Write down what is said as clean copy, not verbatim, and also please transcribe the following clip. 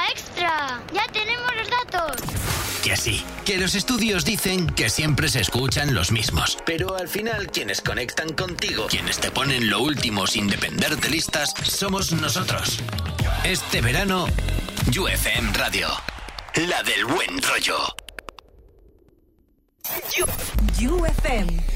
extra! ¡Ya tenemos los datos! Que sí, que los estudios dicen que siempre se escuchan los mismos. Pero al final, quienes conectan contigo, quienes te ponen lo último sin depender de listas, somos nosotros. Este verano, UFM Radio. La del buen rollo. UFM.